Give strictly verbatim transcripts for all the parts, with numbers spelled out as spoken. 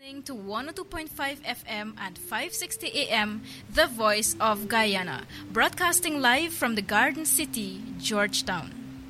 To one oh two point five F M and five sixty A M, The Voice of Guyana, broadcasting live from the Garden City, Georgetown.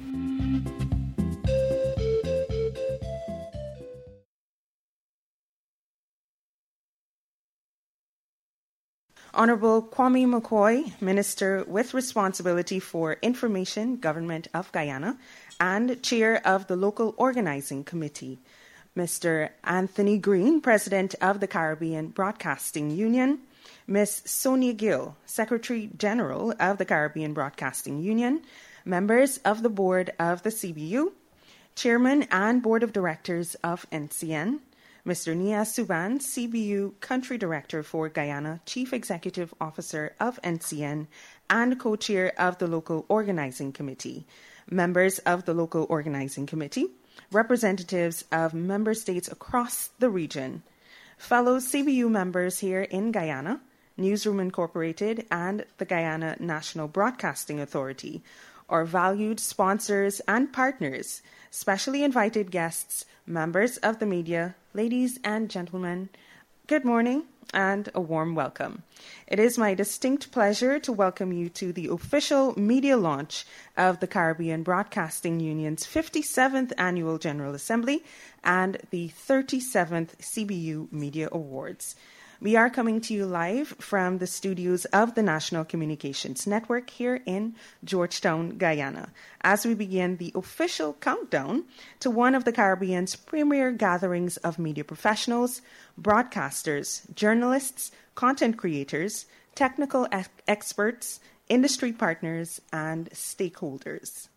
Honorable Kwame McCoy, Minister with responsibility for Information, Government of Guyana, and Chair of the Local Organizing Committee. Mister Anthony Green, President of the Caribbean Broadcasting Union, Miz Sonia Gill, Secretary General of the Caribbean Broadcasting Union, members of the Board of the C B U, Chairman and Board of Directors of N C N, Mister Niaz Suban, C B U Country Director for Guyana, Chief Executive Officer of N C N, and Co-Chair of the Local Organizing Committee, members of the Local Organizing Committee, representatives of member states across the region, fellow C B U members here in Guyana, Newsroom Incorporated, and the Guyana National Broadcasting Authority, our valued sponsors and partners, specially invited guests, members of the media, ladies and gentlemen, good morning and a warm welcome. It is my distinct pleasure to welcome you to the official media launch of the Caribbean Broadcasting Union's fifty-seventh Annual General Assembly and the thirty-seventh C B U Media Awards. We are coming to you live from the studios of the National Communications Network here in Georgetown, Guyana, as we begin the official countdown to one of the Caribbean's premier gatherings of media professionals, broadcasters, journalists, content creators, technical ex- experts, industry partners, and stakeholders.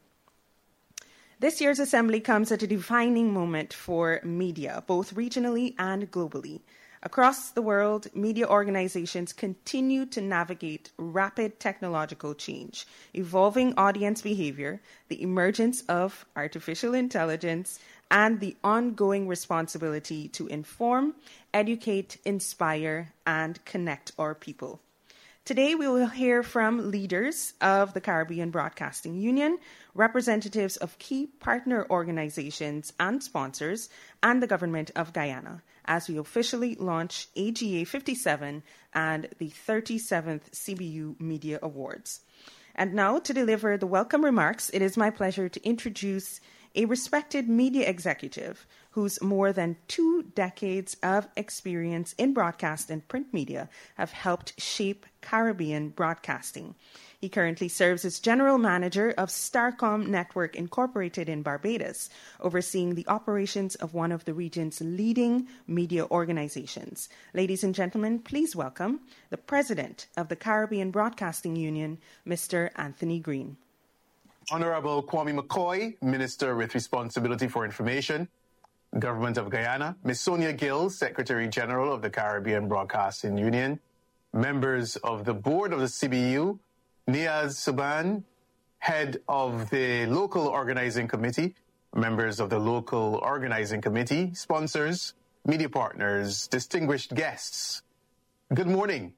This year's assembly comes at a defining moment for media, both regionally and globally. Across the world, media organizations continue to navigate rapid technological change, evolving audience behavior, the emergence of artificial intelligence, and the ongoing responsibility to inform, educate, inspire, and connect our people. Today, we will hear from leaders of the Caribbean Broadcasting Union, representatives of key partner organizations and sponsors, and the Government of Guyana, as we officially launch A G A fifty-seven and the thirty-seventh C B U Media Awards. And now, to deliver the welcome remarks, it is my pleasure to introduce a respected media executive whose more than two decades of experience in broadcast and print media have helped shape Caribbean broadcasting. He currently serves as General Manager of Starcom Network Incorporated in Barbados, overseeing the operations of one of the region's leading media organizations. Ladies and gentlemen, please welcome the President of the Caribbean Broadcasting Union, Mister Anthony Green. Honorable Kwame McCoy, Minister with responsibility for Information, Government of Guyana, Miz Sonia Gill, Secretary General of the Caribbean Broadcasting Union, members of the Board of the C B U, Niaz Suban, Head of the Local Organizing Committee, members of the Local Organizing Committee, sponsors, media partners, distinguished guests. Good morning.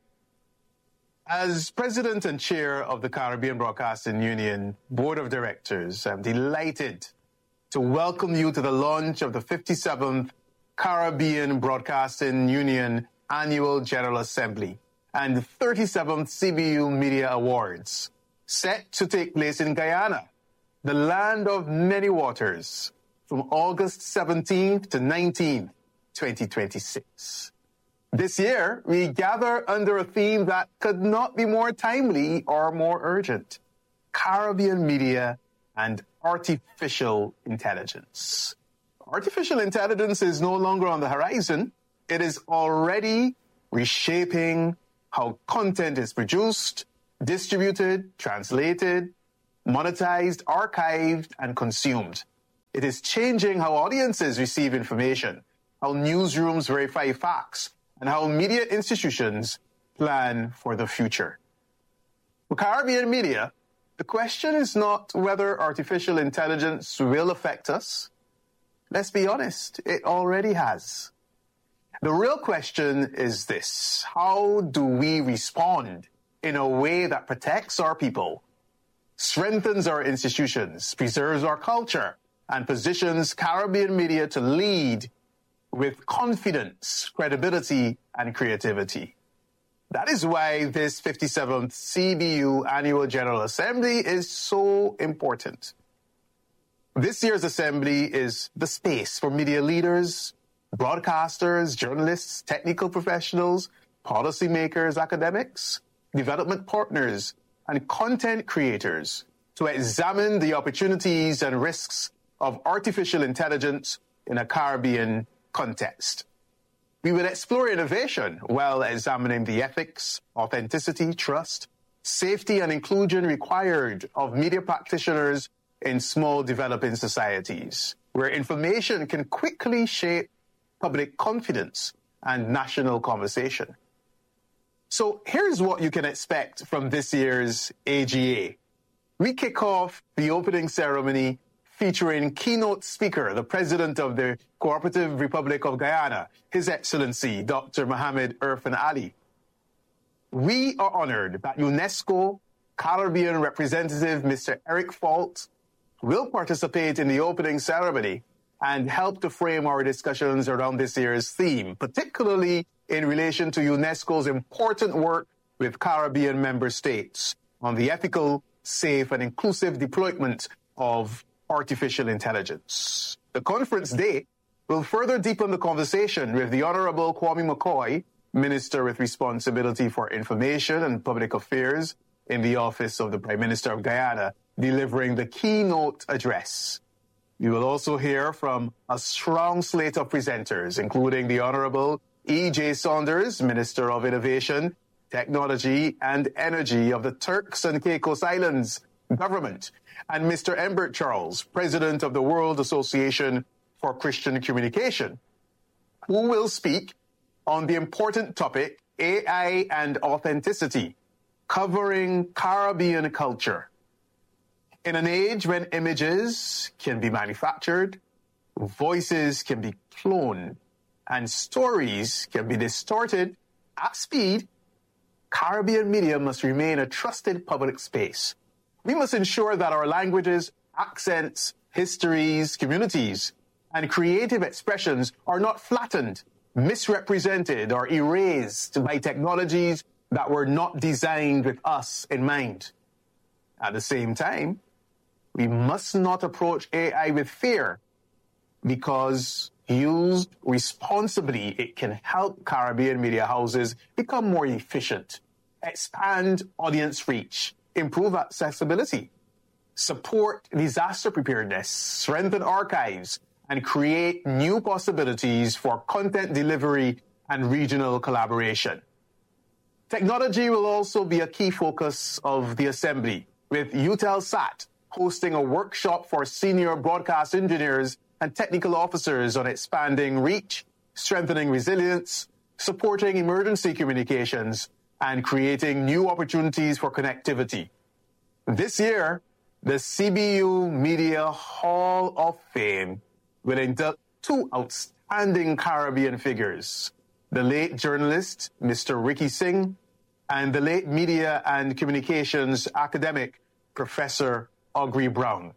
As President and Chair of the Caribbean Broadcasting Union Board of Directors, I'm delighted to welcome you to the launch of the fifty-seventh Caribbean Broadcasting Union Annual General Assembly and the thirty-seventh C B U Media Awards, set to take place in Guyana, the land of many waters, from August seventeenth to nineteenth, twenty twenty-six. This year, we gather under a theme that could not be more timely or more urgent: Caribbean media and artificial intelligence. Artificial intelligence is no longer on the horizon. It is already reshaping how content is produced, distributed, translated, monetized, archived, and consumed. It is changing how audiences receive information, how newsrooms verify facts, and how media institutions plan for the future. For Caribbean media, the question is not whether artificial intelligence will affect us. Let's be honest, it already has. The real question is this: how do we respond in a way that protects our people, strengthens our institutions, preserves our culture, and positions Caribbean media to lead with confidence, credibility, and creativity. That is why this fifty-seventh C B U Annual General Assembly is so important. This year's assembly is the space for media leaders, broadcasters, journalists, technical professionals, policymakers, academics, development partners, and content creators to examine the opportunities and risks of artificial intelligence in a Caribbean context. We will explore innovation while examining the ethics, authenticity, trust, safety, and inclusion required of media practitioners in small developing societies, where information can quickly shape public confidence and national conversation. So here's what you can expect from this year's A G A. We kick off the opening ceremony featuring keynote speaker, the President of the Cooperative Republic of Guyana, His Excellency Doctor Mohamed Irfan Ali. We are honored that UNESCO Caribbean representative Mister Eric Fault will participate in the opening ceremony and help to frame our discussions around this year's theme, particularly in relation to UNESCO's important work with Caribbean member states on the ethical, safe, and inclusive deployment of artificial intelligence. The conference day will further deepen the conversation with the Honorable Kwame McCoy, Minister with responsibility for information and public affairs in the Office of the Prime Minister of Guyana, delivering the keynote address. You will also hear from a strong slate of presenters, including the Honorable E J Saunders, Minister of Innovation, Technology and Energy of the Turks and Caicos Islands government, and Mister Embert Charles, President of the World Association for Christian Communication, who will speak on the important topic A I and Authenticity, covering Caribbean culture. In an age when images can be manufactured, voices can be cloned, and stories can be distorted at speed, Caribbean media must remain a trusted public space. We must ensure that our languages, accents, histories, communities, and creative expressions are not flattened, misrepresented, or erased by technologies that were not designed with us in mind. At the same time, we must not approach A I with fear, because used responsibly, it can help Caribbean media houses become more efficient, expand audience reach, improve accessibility, support disaster preparedness, strengthen archives, and create new possibilities for content delivery and regional collaboration. Technology will also be a key focus of the Assembly, with Eutelsat hosting a workshop for senior broadcast engineers and technical officers on expanding reach, strengthening resilience, supporting emergency communications, and creating new opportunities for connectivity. This year, the C B U Media Hall of Fame will induct two outstanding Caribbean figures, the late journalist, Mister Ricky Singh, and the late media and communications academic, Professor Aubrey Brown.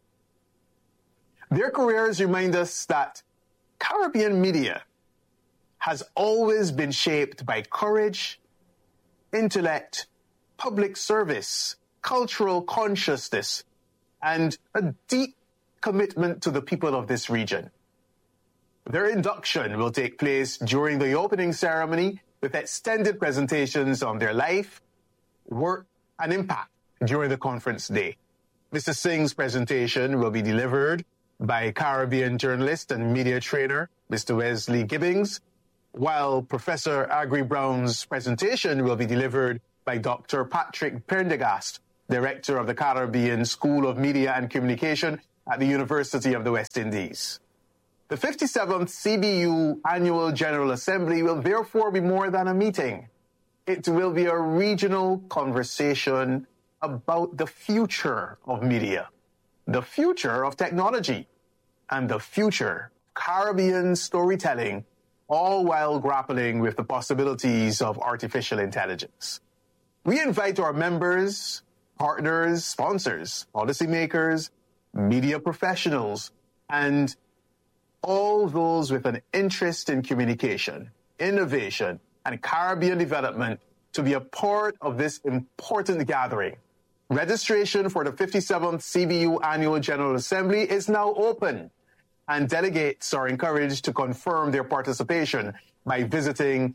Their careers remind us that Caribbean media has always been shaped by courage, intellect, public service, cultural consciousness, and a deep commitment to the people of this region. Their induction will take place during the opening ceremony with extended presentations on their life, work, and impact during the conference day. Mister Singh's presentation will be delivered by Caribbean journalist and media trainer, Mister Wesley Gibbings, while Professor Aubrey Brown's presentation will be delivered by Doctor Patrick Prendergast, Director of the Caribbean School of Media and Communication at the University of the West Indies. The fifty-seventh C B U Annual General Assembly will therefore be more than a meeting. It will be a regional conversation about the future of media, the future of technology, and the future of Caribbean storytelling, all while grappling with the possibilities of artificial intelligence. We invite our members, partners, sponsors, policymakers, media professionals, and all those with an interest in communication, innovation, and Caribbean development to be a part of this important gathering. Registration for the fifty-seventh C B U Annual General Assembly is now open, and delegates are encouraged to confirm their participation by visiting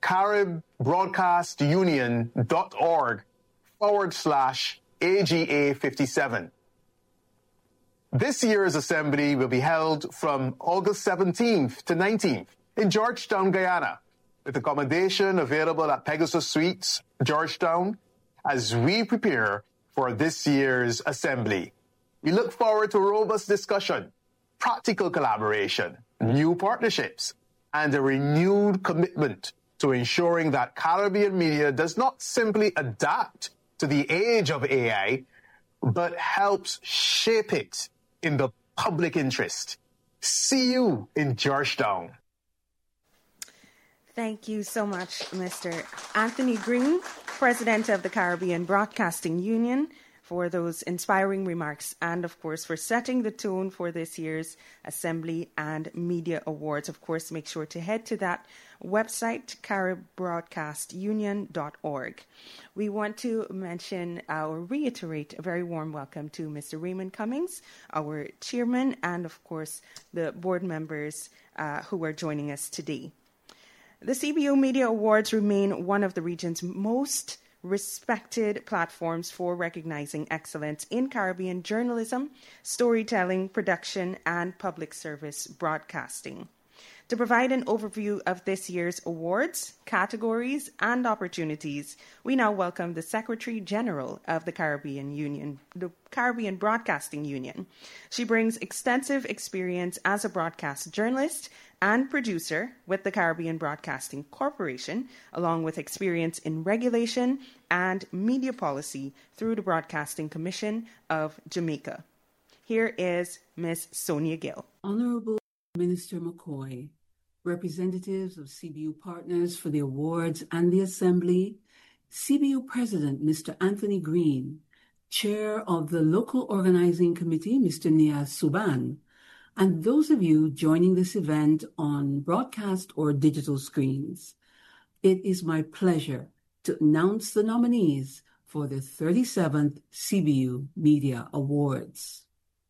caribbroadcastunion.org forward slash AGA fifty-seven. This year's assembly will be held from August seventeenth to nineteenth in Georgetown, Guyana, with accommodation available at Pegasus Suites, Georgetown, as we prepare for this year's assembly. We look forward to robust discussion, practical collaboration, new partnerships, and a renewed commitment to ensuring that Caribbean media does not simply adapt to the age of A I, but helps shape it in the public interest. See you in Georgetown. Thank you so much, Mister Anthony Green, President of the Caribbean Broadcasting Union, for those inspiring remarks and, of course, for setting the tone for this year's Assembly and Media Awards. Of course, make sure to head to that website, carib broadcast union dot org. We want to mention or reiterate a very warm welcome to Mister Raymond Cummings, our chairman, and, of course, the board members uh, who are joining us today. The C B U Media Awards remain one of the region's most respected platforms for recognizing excellence in Caribbean journalism, storytelling, production, and public service broadcasting. To provide an overview of this year's awards, categories, and opportunities, we now welcome the Secretary General of the Caribbean Union, the Caribbean Broadcasting Union. She brings extensive experience as a broadcast journalist and producer with the Caribbean Broadcasting Corporation, along with experience in regulation and media policy through the Broadcasting Commission of Jamaica. Here is Miz Sonia Gill. Honorable Minister McCoy, representatives of C B U partners for the awards and the assembly, C B U President Mister Anthony Green, Chair of the Local Organizing Committee Mister Niaz Suban, and those of you joining this event on broadcast or digital screens. It is my pleasure to announce the nominees for the thirty-seventh C B U Media Awards.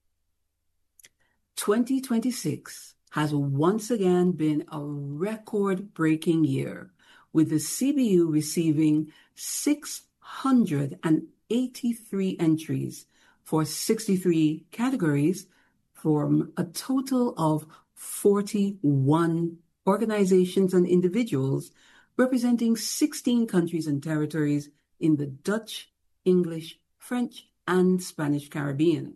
twenty twenty-six has once again been a record-breaking year, with the C B U receiving six hundred eighty-three entries for sixty-three categories from a total of forty-one organizations and individuals representing sixteen countries and territories in the Dutch, English, French, and Spanish Caribbean.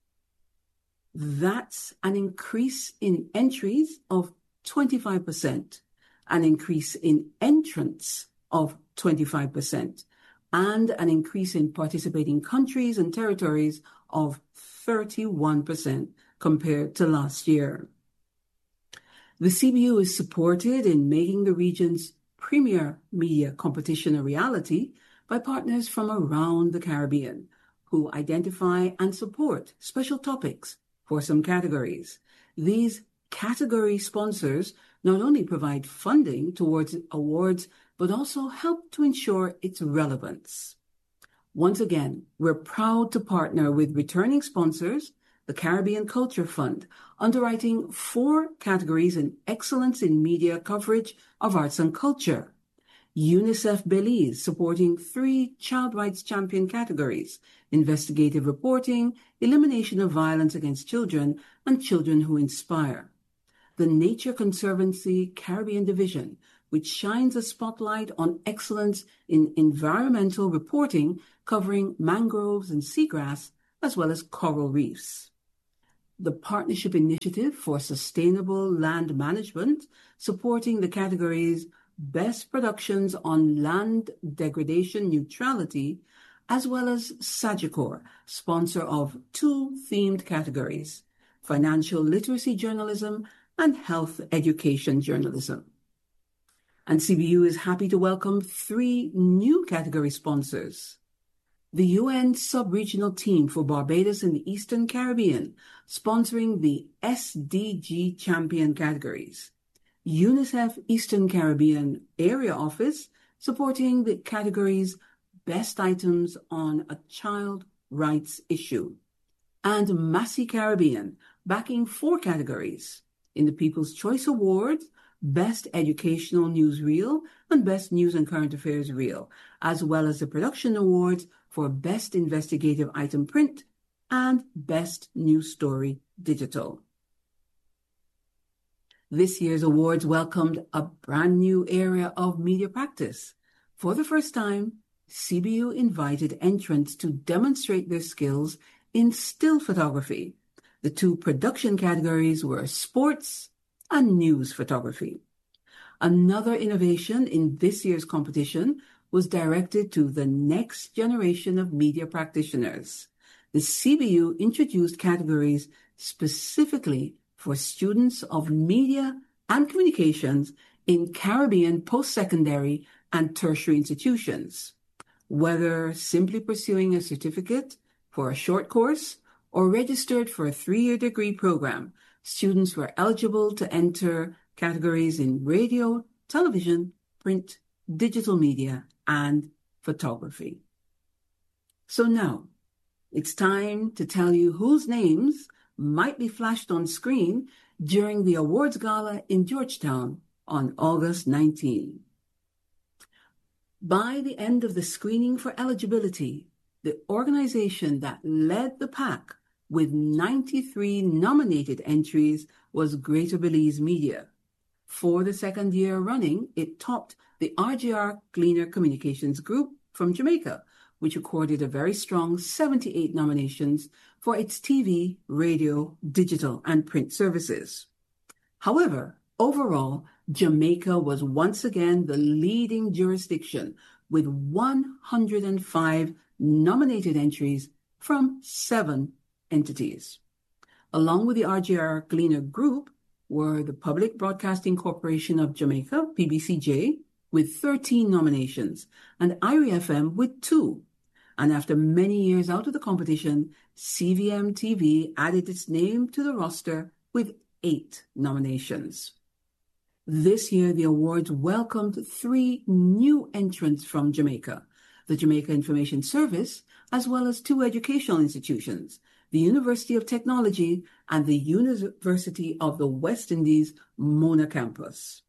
That's an increase in entries of twenty-five percent, an increase in entrants of twenty-five percent, and an increase in participating countries and territories of thirty-one percent compared to last year. The C B U is supported in making the region's premier media competition a reality by partners from around the Caribbean who identify and support special topics for some categories. These category sponsors not only provide funding towards awards, but also help to ensure its relevance. Once again, we're proud to partner with returning sponsors, the Caribbean Culture Fund, underwriting four categories in excellence in media coverage of arts and culture. UNICEF Belize, supporting three child rights champion categories: investigative reporting, elimination of violence against children, and children who inspire. The Nature Conservancy Caribbean Division, which shines a spotlight on excellence in environmental reporting, covering mangroves and seagrass, as well as coral reefs. The Partnership Initiative for Sustainable Land Management, supporting the categories Best Productions on Land Degradation Neutrality, as well as Sagicor, sponsor of two themed categories: Financial Literacy Journalism and Health Education Journalism. And C B U is happy to welcome three new category sponsors: The U N Sub-Regional Team for Barbados in the Eastern Caribbean, sponsoring the S D G Champion categories. UNICEF Eastern Caribbean Area Office, supporting the categories Best Items on a Child Rights Issue. And Massey Caribbean, backing four categories in the People's Choice Awards, Best Educational Newsreel and Best News and Current Affairs Reel, as well as the Production Awards for Best Investigative Item Print and Best News Story Digital. This year's awards welcomed a brand new area of media practice. For the first time, C B U invited entrants to demonstrate their skills in still photography. The two production categories were sports and news photography. Another innovation in this year's competition was directed to the next generation of media practitioners. The C B U introduced categories specifically for students of media and communications in Caribbean post-secondary and tertiary institutions. Whether simply pursuing a certificate for a short course or registered for a three-year degree program, students were eligible to enter categories in radio, television, print, digital media, and photography. So now, it's time to tell you whose names might be flashed on screen during the awards gala in Georgetown on August nineteenth. By the end of the screening for eligibility, the organization that led the pack with ninety-three nominated entries was Greater Belize Media. For the second year running, it topped the R J R Gleaner Communications Group from Jamaica, which recorded a very strong seventy-eight nominations for its T V, radio, digital, and print services. However, overall, Jamaica was once again the leading jurisdiction with one hundred five nominated entries from seven entities. Along with the R J R Gleaner Group were the Public Broadcasting Corporation of Jamaica, P B C J, with thirteen nominations, and I R I F M with two. And after many years out of the competition, C V M T V added its name to the roster with eight nominations. This year, the awards welcomed three new entrants from Jamaica, the Jamaica Information Service, as well as two educational institutions, the University of Technology and the University of the West Indies Mona campus.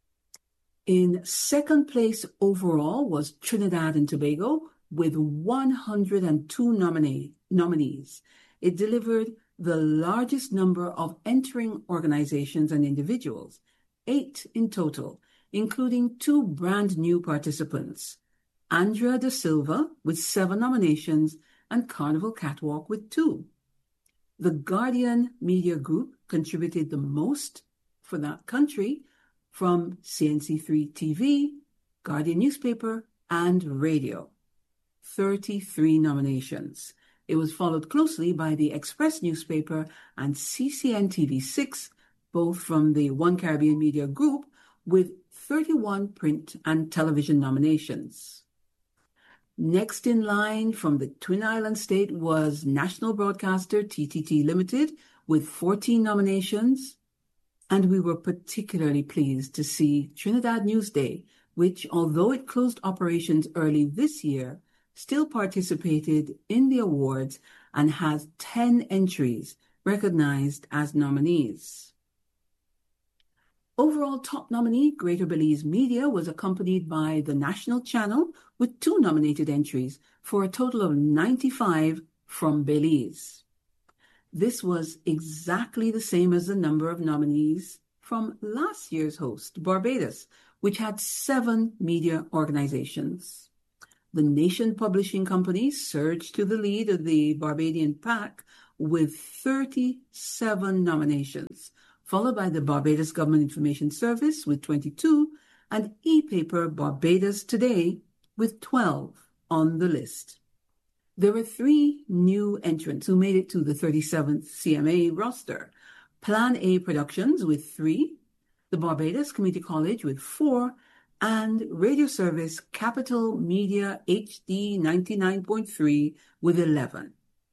In second place overall was Trinidad and Tobago with one hundred two nominee, nominees. It delivered the largest number of entering organizations and individuals, eight in total, including two brand new participants, Andrea da Silva with seven nominations and Carnival Catwalk with two. The Guardian Media Group contributed the most for that country from C N C three T V, Guardian Newspaper, and Radio. thirty-three nominations. It was followed closely by the Express Newspaper and C C N T V six, both from the One Caribbean Media Group, with thirty-one print and television nominations. Next in line from the Twin Island state was national broadcaster T T T Limited with fourteen nominations. And we were particularly pleased to see Trinidad Newsday, which, although it closed operations early this year, still participated in the awards and has ten entries recognized as nominees. Overall top nominee, Greater Belize Media, was accompanied by the National Channel with two nominated entries for a total of ninety-five from Belize. This was exactly the same as the number of nominees from last year's host, Barbados, which had seven media organizations. The Nation Publishing Company surged to the lead of the Barbadian pack with thirty-seven nominations, followed by the Barbados Government Information Service with twenty-two, and e-paper Barbados Today with twelve on the list. There were three new entrants who made it to the thirty-seventh C M A roster. Plan A Productions with three, the Barbados Community College with four, and radio service Capital Media H D ninety-nine point three with eleven.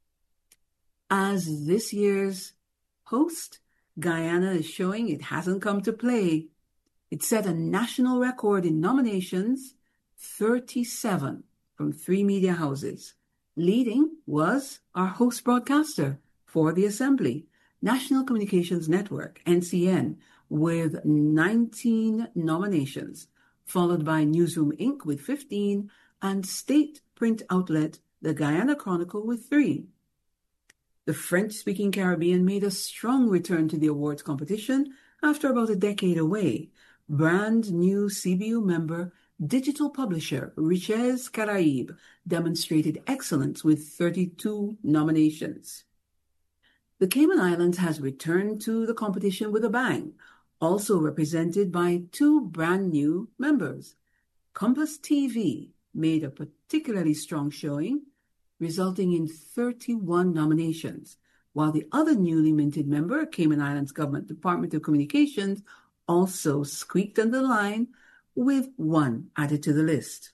As this year's host, Guyana is showing it hasn't come to play. It set a national record in nominations, thirty-seven from three media houses. Leading was our host broadcaster for the Assembly, National Communications Network, N C N, with nineteen nominations, followed by Newsroom Incorporated with fifteen, and state print outlet The Guyana Chronicle with three. The French-speaking Caribbean made a strong return to the awards competition after about a decade away. Brand new C B U member, digital publisher Richez Caraïbe demonstrated excellence with thirty-two nominations. The Cayman Islands has returned to the competition with a bang, also represented by two brand new members. Compass T V made a particularly strong showing, resulting in thirty-one nominations, while the other newly minted member, Cayman Islands Government Department of Communications, also squeaked on the line with one added to the list.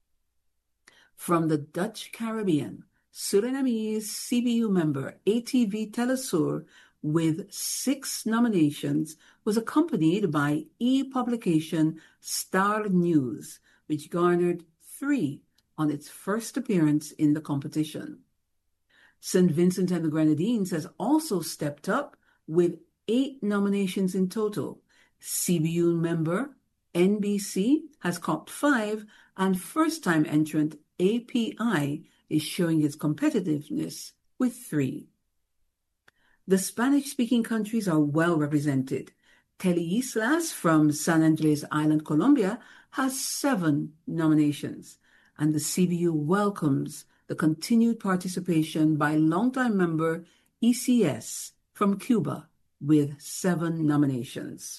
From the Dutch Caribbean, Surinamese C B U member A T V Telesur with six nominations was accompanied by e-publication Star News, which garnered three on its first appearance in the competition. Saint Vincent and the Grenadines has also stepped up with eight nominations in total. C B U member N B C has copped five, and first-time entrant A P I is showing its competitiveness with three. The Spanish-speaking countries are well represented. Teleislas from San Andres Island, Colombia, has seven nominations, and the C B U welcomes the continued participation by longtime member E C S from Cuba with seven nominations.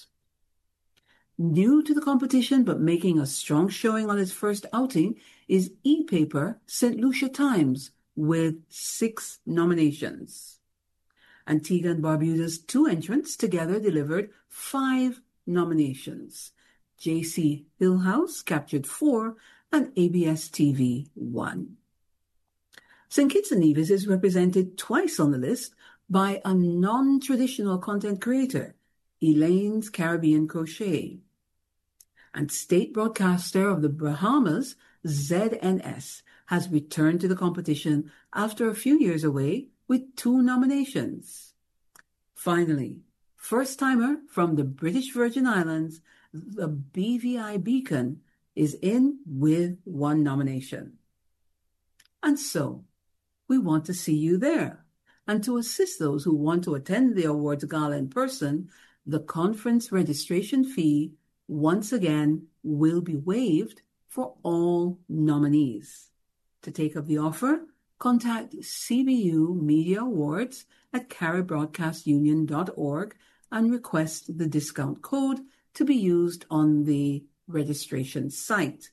New to the competition but making a strong showing on its first outing is e-paper Saint Lucia Times with six nominations. Antigua and Barbuda's two entrants together delivered five nominations. J C Hillhouse captured four and A B S T V one. Saint Kitts and Nevis is represented twice on the list by a non-traditional content creator, Elaine's Caribbean Crochet. And state broadcaster of the Bahamas, Z N S, has returned to the competition after a few years away with two nominations. Finally, first-timer from the British Virgin Islands, the B V I Beacon, is in with one nomination. And so, we want to see you there. And to assist those who want to attend the awards gala in person, the conference registration fee, once again, will be waived for all nominees. To take up the offer, contact C B U Media Awards at carib broadcast union dot org and request the discount code to be used on the registration site.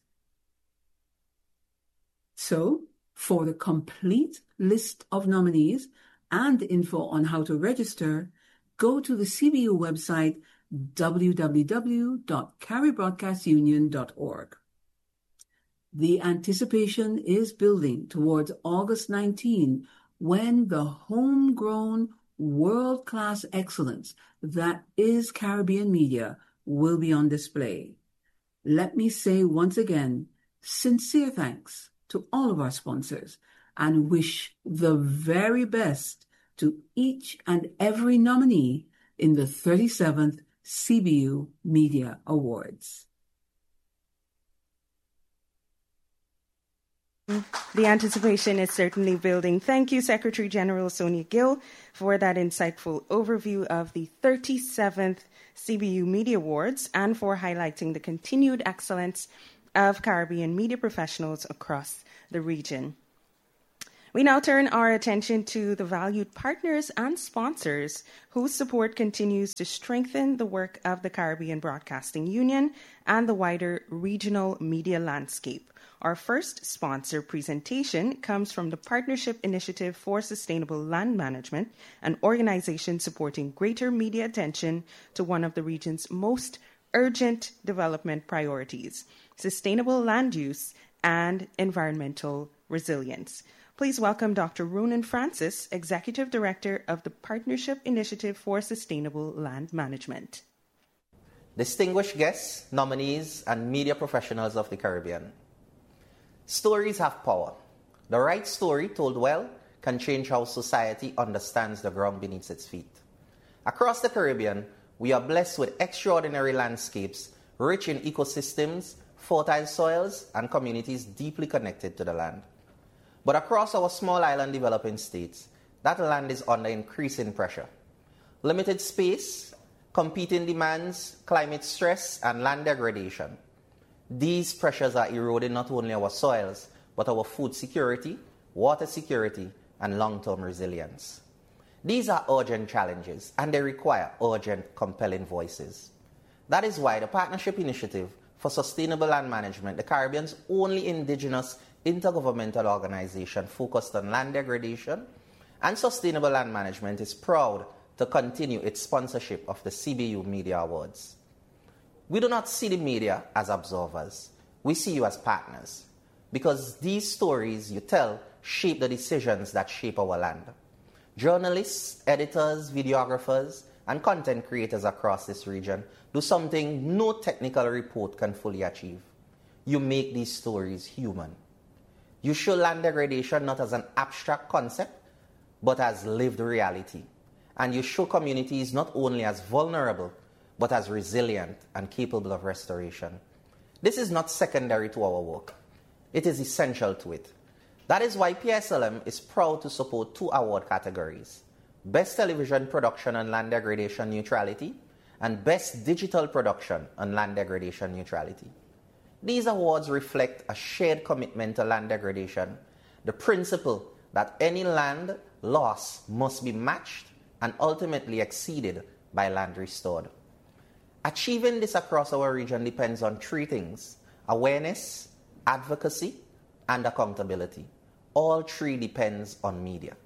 So, for the complete list of nominees and info on how to register, go to the C B U website w w w dot carib broadcast union dot org. The anticipation is building towards August nineteenth, when the homegrown world-class excellence that is Caribbean media will be on display. Let me say once again, sincere thanks to all of our sponsors and wish the very best to each and every nominee in the thirty-seventh C B U Media Awards. The anticipation is certainly building. Thank you, Secretary General Sonia Gill, for that insightful overview of the thirty-seventh C B U Media Awards and for highlighting the continued excellence of Caribbean media professionals across the region. We now turn our attention to the valued partners and sponsors whose support continues to strengthen the work of the Caribbean Broadcasting Union and the wider regional media landscape. Our first sponsor presentation comes from the Partnership Initiative for Sustainable Land Management, an organization supporting greater media attention to one of the region's most urgent development priorities, sustainable land use, and environmental resilience. Please welcome Doctor Ronan Francis, Executive Director of the Partnership Initiative for Sustainable Land Management. Distinguished guests, nominees, and media professionals of the Caribbean. Stories have power. The right story told well can change how society understands the ground beneath its feet. Across the Caribbean, we are blessed with extraordinary landscapes, rich in ecosystems, fertile soils, and communities deeply connected to the land. But across our small island developing states, that land is under increasing pressure. Limited space, competing demands, climate stress, and land degradation. These pressures are eroding not only our soils, but our food security, water security, and long-term resilience. These are urgent challenges, and they require urgent, compelling voices. That is why the Partnership Initiative for Sustainable Land Management, the Caribbean's only indigenous intergovernmental organization focused on land degradation and sustainable land management, is proud to continue its sponsorship of the C B U Media Awards. We do not see the media as observers. We see you as partners, because these stories you tell shape the decisions that shape our land. Journalists, editors, videographers, and content creators across this region do something no technical report can fully achieve. You make these stories human. You show land degradation not as an abstract concept, but as lived reality. And you show communities not only as vulnerable, but as resilient and capable of restoration. This is not secondary to our work. It is essential to it. That is why P S L M is proud to support two award categories: Best Television Production on Land Degradation Neutrality and Best Digital Production on Land Degradation Neutrality. These awards reflect a shared commitment to land degradation, the principle that any land loss must be matched and ultimately exceeded by land restored. Achieving this across our region depends on three things: awareness, advocacy, and accountability. All three depends on media.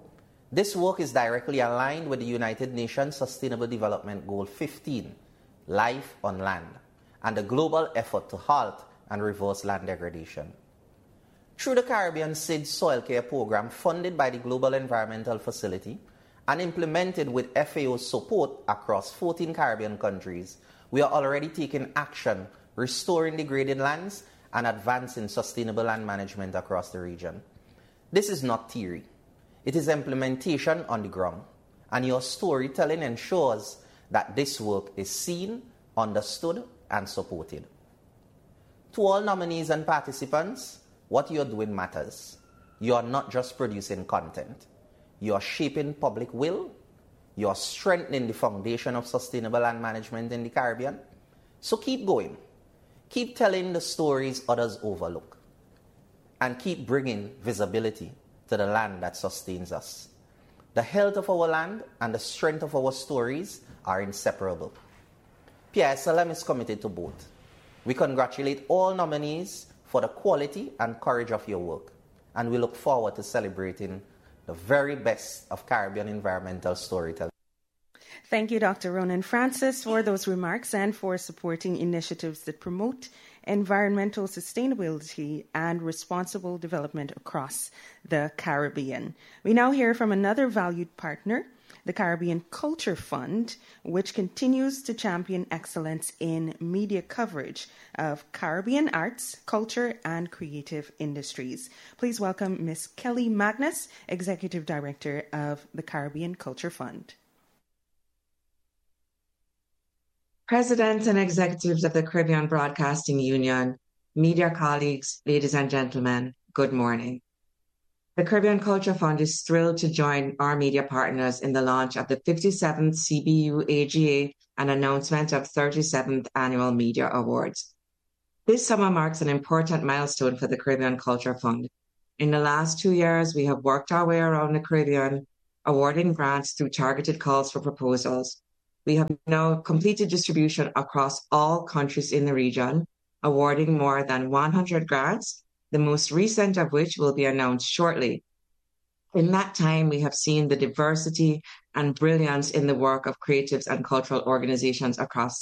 This work is directly aligned with the United Nations Sustainable Development Goal fifteen, Life on Land, and the global effort to halt and reverse land degradation. Through the Caribbean S I D Soil Care Program, funded by the Global Environmental Facility and implemented with F A O's support across fourteen Caribbean countries, we are already taking action, restoring degraded lands and advancing sustainable land management across the region. This is not theory. It is implementation on the ground, and your storytelling ensures that this work is seen, understood, and supported. To all nominees and participants, what you are doing matters. You are not just producing content. You are shaping public will. You are strengthening the foundation of sustainable land management in the Caribbean. So keep going. Keep telling the stories others overlook. And keep bringing visibility to the land that sustains us. The health of our land and the strength of our stories are inseparable. P S L M is committed to both. We congratulate all nominees for the quality and courage of your work, and we look forward to celebrating the very best of Caribbean environmental storytelling. Thank you, Doctor Ronan Francis, for those remarks and for supporting initiatives that promote environmental sustainability and responsible development across the Caribbean. We now hear from another valued partner, the Caribbean Culture Fund, which continues to champion excellence in media coverage of Caribbean arts, culture, and creative industries. Please welcome Miz Kelly Magnus, Executive Director of the Caribbean Culture Fund. Presidents and executives of the Caribbean Broadcasting Union, media colleagues, ladies and gentlemen, good morning. The Caribbean Culture Fund is thrilled to join our media partners in the launch of the fifty-seventh C B U A G A and announcement of thirty-seventh Annual Media Awards. This summer marks an important milestone for the Caribbean Culture Fund. In the last two years, we have worked our way around the Caribbean, awarding grants through targeted calls for proposals. We have now completed distribution across all countries in the region, awarding more than one hundred grants, the most recent of which will be announced shortly. In that time, we have seen the diversity and brilliance in the work of creatives and cultural organizations across